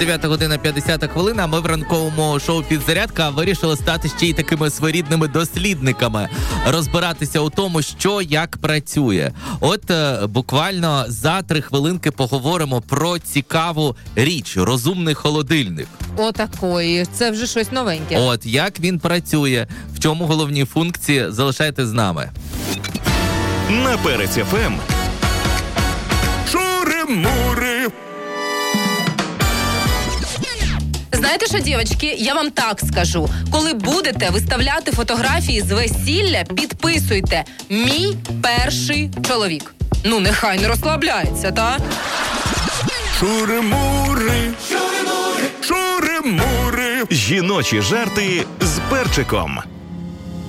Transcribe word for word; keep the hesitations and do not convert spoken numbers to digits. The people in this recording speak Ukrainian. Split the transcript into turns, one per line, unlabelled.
дев'ята година п'ятдесята хвилин, а ми в ранковому шоу «Підзарядка» вирішили стати ще й такими своєрідними дослідниками. Розбиратися у тому, що як працює. От е, буквально за три хвилинки поговоримо про цікаву річ – розумний холодильник.
Отакої. Це вже щось новеньке.
От, як він працює, в чому головні функції, залишайте з нами.
На Перець еф ем. Шури-мури.
Знаєте що, дівчатки, я вам так скажу. Коли будете виставляти фотографії з весілля, підписуйте «Мій перший чоловік». Ну, нехай не розслабляється, та?
Шури-мури. Шури-мури. Шури-мури. Жіночі жарти з перчиком.